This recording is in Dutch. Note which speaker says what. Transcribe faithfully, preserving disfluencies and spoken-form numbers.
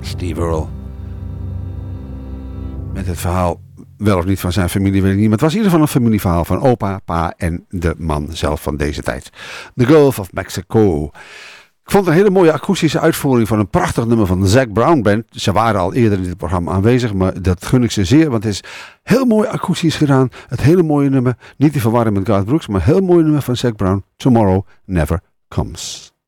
Speaker 1: Steve Earle. Met het verhaal, wel of niet van zijn familie, weet ik niet. Maar het was in ieder geval een familieverhaal van opa, pa en de man zelf van deze tijd. The Gulf of Mexico. Ik vond een hele mooie akoestische uitvoering van een prachtig nummer van de Zac Brown Band. Ze waren al eerder in dit programma aanwezig, maar dat gun ik ze zeer. Want het is heel mooi akoestisch gedaan. Het hele mooie nummer, niet te verwarren met Garth Brooks, maar een heel mooi nummer van Zac Brown. Tomorrow Never Comes.